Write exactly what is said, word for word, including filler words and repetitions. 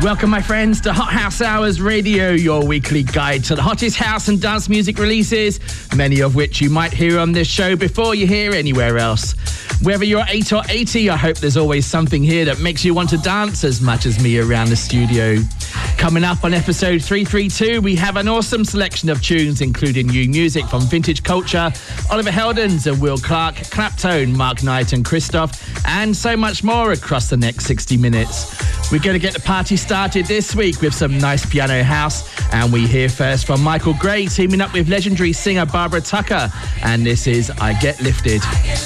Welcome, my friends, to Hot House Hours Radio, your weekly guide to the hottest house and dance music releases, many of which you might hear on this show before you hear anywhere else. Whether you're eight or eighty, I hope there's always something here that makes you want to dance as much as me around the studio. Coming up on episode three thirty-two, we have an awesome selection of tunes, including new music from Vintage Culture, Oliver Heldens and Will Clark, Claptone, Mark Knight and Christoph, and so much more across the next sixty minutes. We're going to get the party started this week with some nice piano house, and we hear first from Michael Gray teaming up with legendary singer Barbara Tucker, and this is I Get Lifted.